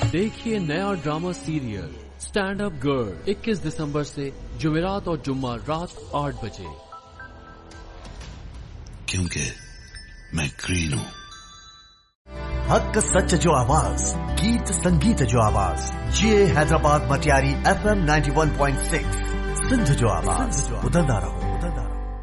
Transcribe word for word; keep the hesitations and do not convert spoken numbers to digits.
देखिए नया drama serial stand up girl इक्कीस दिसंबर से जुमेरात और जुम्मा रात आठ बजे। क्योंकि मैं ग्रीन हूँ। हक सच जो आवाज, गीत संगीत जो आवाज, ये Hyderabad Matiari F M ninety one point six Sindh जो आवाज, बुलंदा रहो।